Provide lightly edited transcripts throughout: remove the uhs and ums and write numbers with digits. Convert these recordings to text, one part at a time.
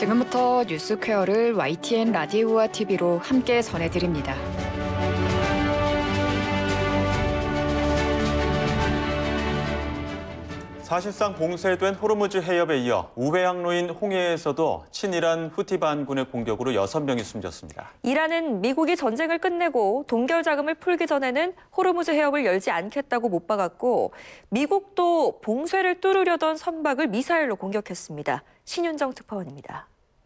지금부터 뉴스 퀘어를 YTN 라디오와 TV로 함께 전해드립니다. 사실상 봉쇄된 호르무즈 해협에 이어 우회 항로인 홍해에서도 친이란 후티 반군의 공격으로 6명이 숨졌습니다. 이란은 미국이 전쟁을 끝내고 동결 자금을 풀기 전에는 호르무즈 해협을 열지 않겠다고 못 박았고 미국도 봉쇄를 뚫으려던 선박을 미사일로 공격했습니다. 신윤정 특파원입니다.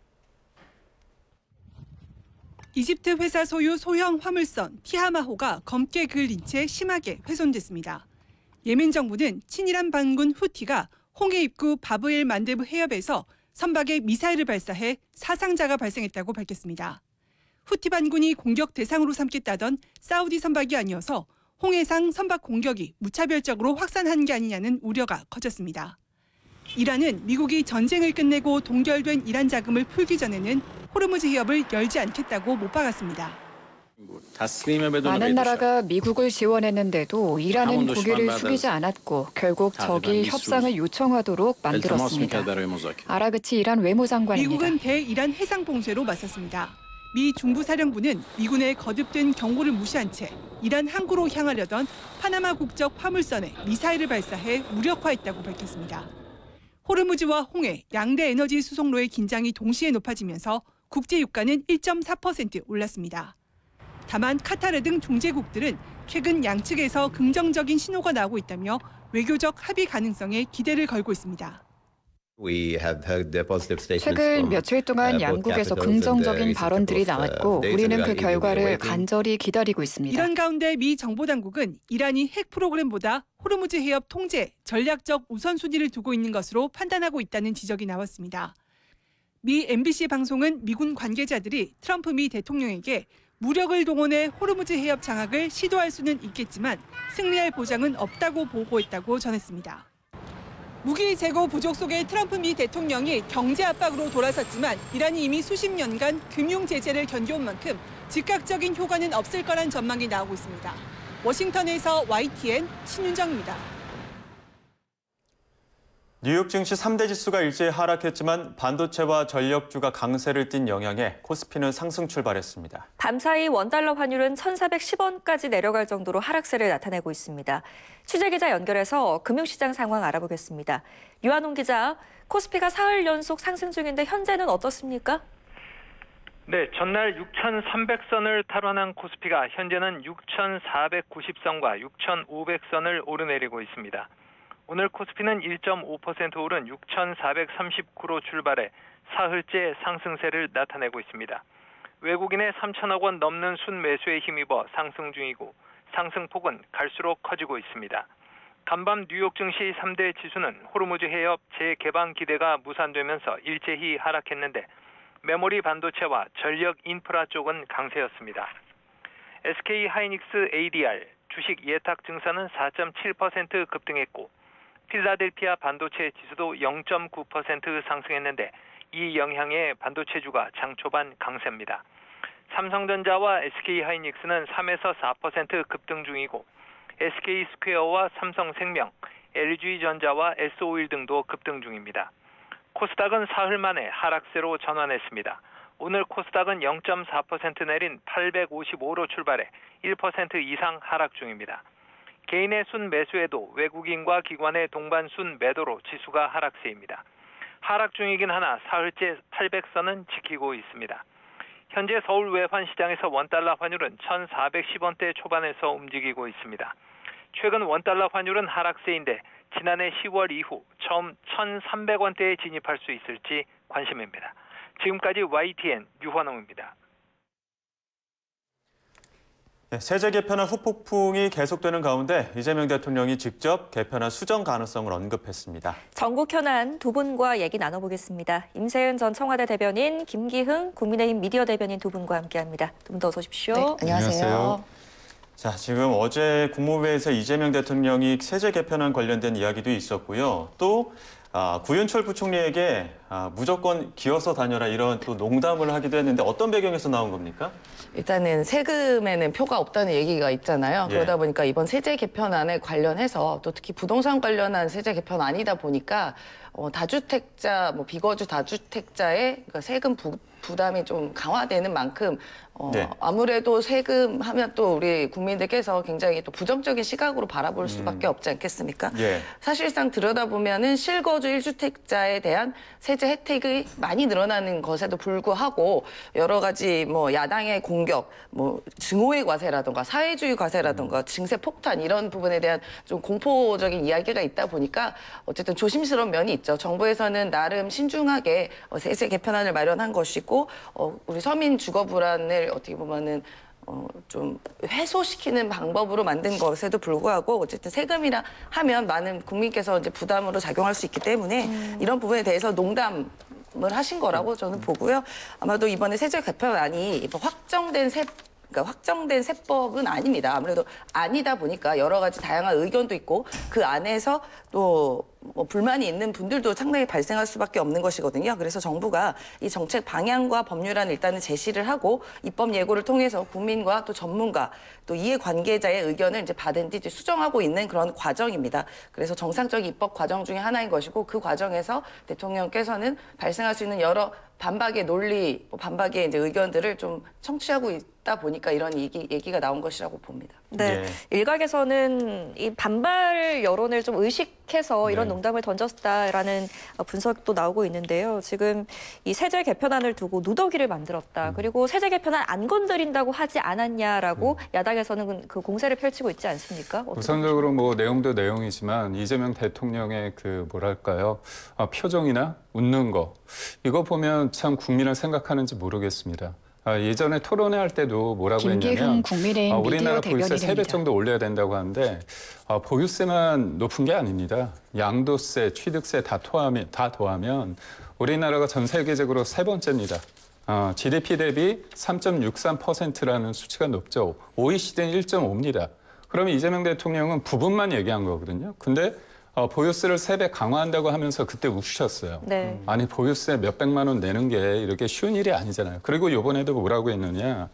이집트 회사 소유 소형 화물선 티하마호가 검게 그을린 채 심하게 훼손됐습니다. 예멘 정부는 친이란 반군 후티가 홍해 입구 바브엘 만데브 해협에서 선박에 미사일을 발사해 사상자가 발생했다고 밝혔습니다. 후티 반군이 공격 대상으로 삼겠다던 사우디 선박이 아니어서 홍해상 선박 공격이 무차별적으로 확산한 게 아니냐는 우려가 커졌습니다. 이란은 미국이 전쟁을 끝내고 동결된 이란 자금을 풀기 전에는 호르무즈 해협을 열지 않겠다고 못 박았습니다. 많은 나라가 미국을 지원했는데도 이란은 고개를 숙이지 않았고 결국 적이 협상을 요청하도록 만들었습니다. 아라그치 이란 외무장관입니다. 미국은 대이란 해상 봉쇄로 맞섰습니다. 미 중부사령부는 미군의 거듭된 경고를 무시한 채 이란 항구로 향하려던 파나마 국적 화물선에 미사일을 발사해 무력화했다고 밝혔습니다. 호르무즈와 홍해 양대 에너지 수송로의 긴장이 동시에 높아지면서 국제 유가는 1.4% 올랐습니다. 다만 카타르 등 종제국들은 최근 양측에서 긍정적인 신호가 나오고 있다며 외교적 합의 가능성에 기대를 걸고 있습니다. 최근 며칠 동안 양국에서 긍정적인 발언들이 나왔고 우리는 그 결과를 간절히 기다리고 있습니다. 이런 가운데 미 정보당국은 이란이 핵 프로그램보다 호르무즈 해협 통제, 전략적 우선순위를 두고 있는 것으로 판단하고 있다는 지적이 나왔습니다. 미 MBC 방송은 미군 관계자들이 트럼프 미 대통령에게 무력을 동원해 호르무즈 해협 장악을 시도할 수는 있겠지만 승리할 보장은 없다고 보고했다고 전했습니다. 무기 재고 부족 속에 트럼프 미 대통령이 경제 압박으로 돌아섰지만 이란이 이미 수십 년간 금융 제재를 견뎌온 만큼 즉각적인 효과는 없을 거란 전망이 나오고 있습니다. 워싱턴에서 YTN 신윤정입니다. 뉴욕 증시 3대 지수가 일제히 하락했지만 반도체와 전력주가 강세를 띈 영향에 코스피는 상승 출발했습니다. 밤사이 원달러 환율은 1,410원까지 내려갈 정도로 하락세를 나타내고 있습니다. 취재기자 연결해서 금융시장 상황 알아보겠습니다. 유한홍 기자, 코스피가 사흘 연속 상승 중인데 현재는 어떻습니까? 네, 전날 6,300선을 탈환한 코스피가 현재는 6,490선과 6,500선을 오르내리고 있습니다. 오늘 코스피는 1.5% 오른 6,439로 출발해 사흘째 상승세를 나타내고 있습니다. 외국인의 3천억 원 넘는 순매수에 힘입어 상승 중이고 상승폭은 갈수록 커지고 있습니다. 간밤 뉴욕 증시 3대 지수는 호르무즈 해협 재개방 기대가 무산되면서 일제히 하락했는데 메모리 반도체와 전력 인프라 쪽은 강세였습니다. SK 하이닉스 ADR 주식 예탁 증사는 4.7% 급등했고 필라델피아 반도체 지수도 0.9% 상승했는데 이 영향에 반도체주가 장 초반 강세입니다. 삼성전자와 SK하이닉스는 3에서 4% 급등 중이고 SK스퀘어와 삼성생명, LG전자와 S오일 등도 급등 중입니다. 코스닥은 사흘 만에 하락세로 전환했습니다. 오늘 코스닥은 0.4% 내린 855로 출발해 1% 이상 하락 중입니다. 개인의 순매수에도 외국인과 기관의 동반 순매도로 지수가 하락세입니다. 하락 중이긴 하나 사흘째 800선은 지키고 있습니다. 현재 서울 외환시장에서 원달러 환율은 1,410원대 초반에서 움직이고 있습니다. 최근 원달러 환율은 하락세인데 지난해 10월 이후 처음 1,300원대에 진입할 수 있을지 관심입니다. 지금까지 YTN 유환홍입니다. 세제 개편안 후폭풍이 계속되는 가운데 이재명 대통령이 직접 개편안 수정 가능성을 언급했습니다. 전국 현안 두 분과 얘기 나눠보겠습니다. 임세은 전 청와대 대변인, 김기흥 국민의힘 미디어 대변인 두 분과 함께합니다. 두 분 더 어서 오십시오. 네, 안녕하세요. 자, 지금 어제 국무회의에서 이재명 대통령이 세제 개편안 관련된 이야기도 있었고요. 또 구윤철 부총리에게 무조건 기어서 다녀라 이런 또 농담을 하기도 했는데 어떤 배경에서 나온 겁니까? 일단은 세금에는 표가 없다는 얘기가 있잖아요. 예. 그러다 보니까 이번 세제 개편안에 관련해서 또 특히 부동산 관련한 세제 개편 아니다 보니까 다주택자, 비거주 다주택자의 그러니까 세금 부담이 좀 강화되는 만큼 네. 아무래도 세금 하면 또 우리 국민들께서 굉장히 또 부정적인 시각으로 바라볼 수밖에 없지 않겠습니까? 예. 사실상 들여다보면은 실거주 1주택자에 대한 세제 혜택이 많이 늘어나는 것에도 불구하고 여러 가지 야당의 공격, 증오의 과세라든가 사회주의 과세라든가 증세 폭탄 이런 부분에 대한 좀 공포적인 이야기가 있다 보니까 어쨌든 조심스러운 면이 있죠. 정부에서는 나름 신중하게 세제 개편안을 마련한 것이고 우리 서민 주거 불안을 어떻게 보면은 좀 해소시키는 방법으로 만든 것에도 불구하고 어쨌든 세금이라 하면 많은 국민께서 이제 부담으로 작용할 수 있기 때문에 이런 부분에 대해서 농담을 하신 거라고 저는 보고요. 아마도 이번에 세제 개편안이 확정된 세법은 아닙니다. 아무래도 아니다 보니까 여러 가지 다양한 의견도 있고 그 안에서 또 불만이 있는 분들도 상당히 발생할 수밖에 없는 것이거든요. 그래서 정부가 이 정책 방향과 법률안을 일단은 제시를 하고 입법 예고를 통해서 국민과 또 전문가 또 이해관계자의 의견을 이제 받은 뒤 이제 수정하고 있는 그런 과정입니다. 그래서 정상적인 입법 과정 중에 하나인 것이고 그 과정에서 대통령께서는 발생할 수 있는 여러 반박의 논리, 반박의 이제 의견들을 좀 청취하고 있다 보니까 이런 얘기가 나온 것이라고 봅니다. 네, 예. 일각에서는 이 반발 여론을 좀 의식해서 이런 네. 농담을 던졌다라는 분석도 나오고 있는데요. 지금 이 세제 개편안을 두고 누더기를 만들었다. 그리고 세제 개편안 안 건드린다고 하지 않았냐라고 야당에서는 그 공세를 펼치고 있지 않습니까? 어떻게 우선적으로 내용도 내용이지만 이재명 대통령의 그 뭐랄까요? 표정이나 웃는 거 이거 보면 참 국민을 생각하는지 모르겠습니다. 예전에 토론회 할 때도 뭐라고 김기흥 했냐면 국민의힘 우리나라 미디어 보유세 대변인입니다. 3배 정도 올려야 된다고 하는데 보유세만 높은 게 아닙니다. 양도세, 취득세 다 더하면 우리나라가 전 세계적으로 세 번째입니다. GDP 대비 3.63%라는 수치가 높죠. OECD는 1.5입니다. 그러면 이재명 대통령은 부분만 얘기한 거거든요. 근데 보유세를 3배 강화한다고 하면서 그때 우시셨어요. 네. 아니 보유세 몇백만 원 내는 게 이렇게 쉬운 일이 아니잖아요. 그리고 이번에도 뭐라고 했느냐.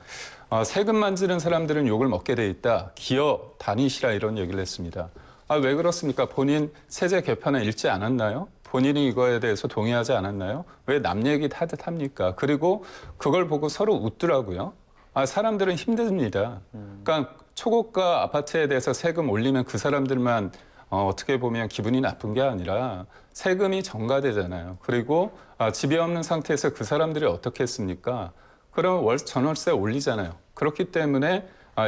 세금 만지는 사람들은 욕을 먹게 돼 있다. 기어 다니시라 이런 얘기를 했습니다. 왜 그렇습니까? 본인 세제 개편을 읽지 않았나요? 본인이 이거에 대해서 동의하지 않았나요? 왜 남 얘기 하듯 합니까? 그리고 그걸 보고 서로 웃더라고요. 사람들은 힘듭니다. 그러니까 초고가 아파트에 대해서 세금 올리면 그 사람들만 어떻게 보면 기분이 나쁜 게 아니라 세금이 전가되잖아요. 그리고 집이 없는 상태에서 그 사람들이 어떻게 했습니까? 그럼 전월세 올리잖아요. 그렇기 때문에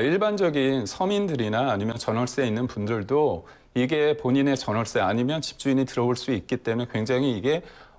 일반적인 서민들이나 아니면 전월세에 있는 분들도 이게 본인의 전월세 아니면 집주인이 들어올 수 있기 때문에 굉장히 이게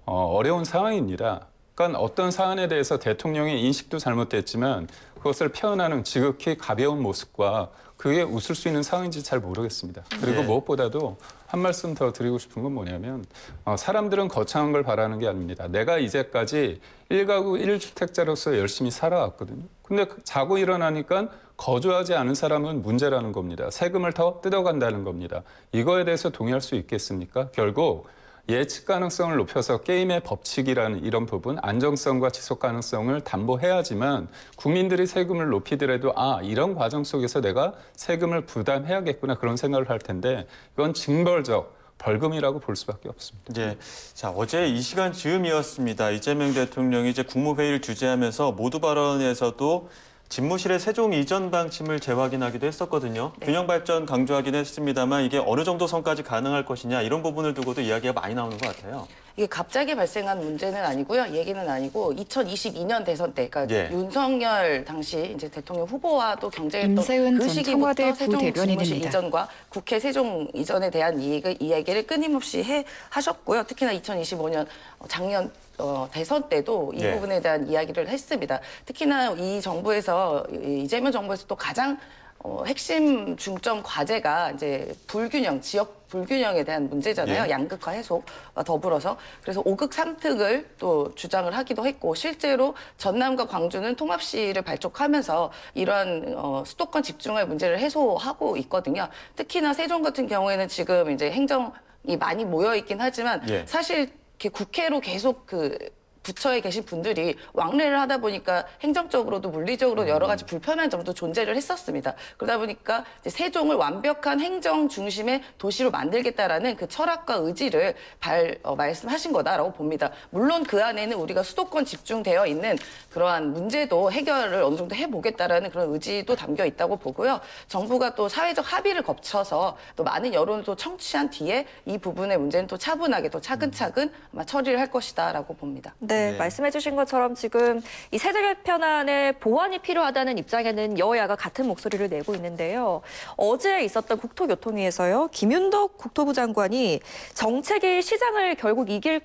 어려운 상황입니다. 그러니까 어떤 사안에 대해서 대통령의 인식도 잘못됐지만 그것을 표현하는 지극히 가벼운 모습과 그게 웃을 수 있는 상황인지 잘 모르겠습니다. 그리고 네. 무엇보다도 한 말씀 더 드리고 싶은 건 뭐냐면 사람들은 거창한 걸 바라는 게 아닙니다. 내가 이제까지 1가구 1주택자로서 열심히 살아왔거든요. 근데 자고 일어나니까 거주하지 않은 사람은 문제라는 겁니다. 세금을 더 뜯어간다는 겁니다. 이거에 대해서 동의할 수 있겠습니까? 결국 예측 가능성을 높여서 게임의 법칙이라는 이런 부분, 안정성과 지속 가능성을 담보해야지만 국민들이 세금을 높이더라도 이런 과정 속에서 내가 세금을 부담해야겠구나 그런 생각을 할 텐데 이건 징벌적 벌금이라고 볼 수밖에 없습니다. 예. 자, 어제 이 시간 즈음이었습니다. 이재명 대통령이 이제 국무회의를 주재하면서 모두 발언에서도 집무실의 세종 이전 방침을 재확인하기도 했었거든요. 네. 균형 발전 강조하긴 했습니다만 이게 어느 정도 선까지 가능할 것이냐 이런 부분을 두고도 이야기가 많이 나오는 것 같아요. 이게 갑자기 발생한 문제는 아니고요. 얘기는 아니고 2022년 대선 때, 그러니까 예. 윤석열 당시 이제 대통령 후보와 또 경쟁했던 임세은 그 전 시기부터 청와대 세종 집무실 부대변인입니다. 이전과 국회 세종 이전에 대한 이야기를 끊임없이 하셨고요. 특히나 2025년 작년 대선 때도 이 예. 부분에 대한 이야기를 했습니다. 특히나 이 정부에서 이재명 정부에서 또 가장 핵심 중점 과제가 이제 불균형, 지역 불균형에 대한 문제잖아요. 예. 양극화 해소와 더불어서. 그래서 5극 3특을 또 주장을 하기도 했고 실제로 전남과 광주는 통합시를 발족하면서 이러한 수도권 집중화의 문제를 해소하고 있거든요. 특히나 세종 같은 경우에는 지금 이제 행정이 많이 모여 있긴 하지만 예. 사실 이렇게 국회로 계속 부처에 계신 분들이 왕래를 하다 보니까 행정적으로도 물리적으로 여러 가지 불편한 점도 존재를 했었습니다. 그러다 보니까 이제 세종을 완벽한 행정 중심의 도시로 만들겠다라는 그 철학과 의지를 말씀하신 거다라고 봅니다. 물론 그 안에는 우리가 수도권 집중되어 있는 그러한 문제도 해결을 어느 정도 해보겠다라는 그런 의지도 담겨 있다고 보고요. 정부가 또 사회적 합의를 거쳐서 또 많은 여론을 또 청취한 뒤에 이 부분의 문제는 또 차분하게 또 차근차근 아마 처리를 할 것이다라고 봅니다. 네, 말씀해 주신 것처럼 지금 이 세제 개편안의 보완이 필요하다는 입장에는 여야가 같은 목소리를 내고 있는데요. 어제 있었던 국토교통위에서요. 김윤덕 국토부 장관이 정책이 시장을 결국 이길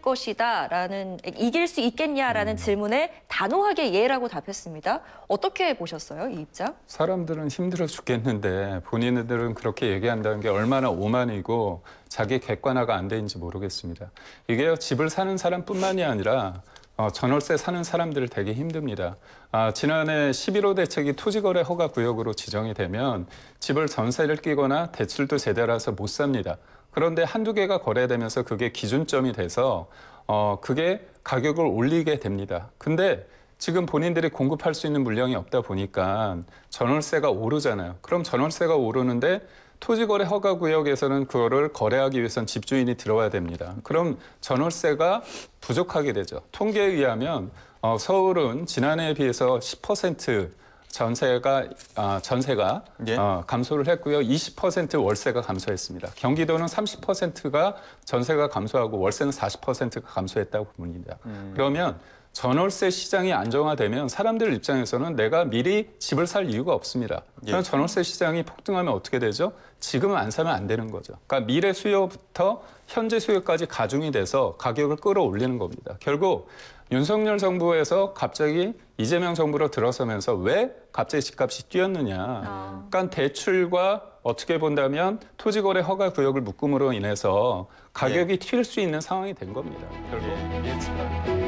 수 있겠냐라는 질문에 단호하게 예라고 답했습니다. 어떻게 보셨어요, 이 입장? 사람들은 힘들어 죽겠는데 본인들은 그렇게 얘기한다는 게 얼마나 오만이고 자기 객관화가 안 되는지 모르겠습니다. 이게요, 집을 사는 사람뿐만이 아니라 전월세 사는 사람들 되게 힘듭니다. 지난해 11호 대책이 토지거래 허가 구역으로 지정이 되면 집을 전세를 끼거나 대출도 제대로라서 못 삽니다. 그런데 한두 개가 거래되면서 그게 기준점이 돼서 그게 가격을 올리게 됩니다. 근데 지금 본인들이 공급할 수 있는 물량이 없다 보니까 전월세가 오르잖아요. 그럼 전월세가 오르는데 토지거래 허가구역에서는 그거를 거래하기 위해서는 집주인이 들어와야 됩니다. 그럼 전월세가 부족하게 되죠. 통계에 의하면 서울은 지난해에 비해서 10% 전세가 예. 감소를 했고요. 20% 월세가 감소했습니다. 경기도는 30%가 전세가 감소하고 월세는 40%가 감소했다고 봅니다. 그러면 전월세 시장이 안정화되면 사람들 입장에서는 내가 미리 집을 살 이유가 없습니다. 그럼 전월세 시장이 폭등하면 어떻게 되죠? 지금은 안 사면 안 되는 거죠. 그러니까 미래 수요부터 현재 수요까지 가중이 돼서 가격을 끌어올리는 겁니다. 결국 윤석열 정부에서 갑자기 이재명 정부로 들어서면서 왜 갑자기 집값이 뛰었느냐. 그러니까 대출과 어떻게 본다면 토지거래 허가 구역을 묶음으로 인해서 가격이 튈 수 있는 상황이 된 겁니다. 결국 예측을.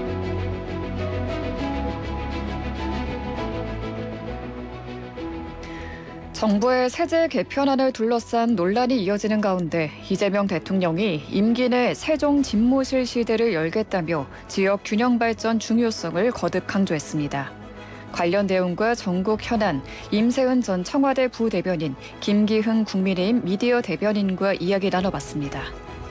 정부의 세제 개편안을 둘러싼 논란이 이어지는 가운데 이재명 대통령이 임기 내 세종 집무실 시대를 열겠다며 지역 균형 발전 중요성을 거듭 강조했습니다. 관련 내용과 전국 현안, 임세은 전 청와대 부대변인, 김기흥 국민의힘 미디어 대변인과 이야기 나눠봤습니다.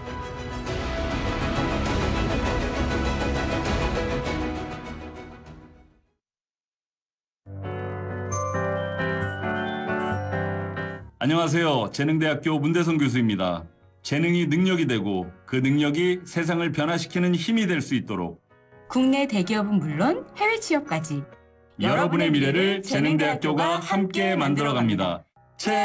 안녕하세요. 재능대학교 문대성 교수입니다. 재능이 능력이 되고 그 능력이 세상을 변화시키는 힘이 될 수 있도록 국내 대기업은 물론 해외 취업까지 여러분의 미래를 재능대학교가 함께 만들어갑니다.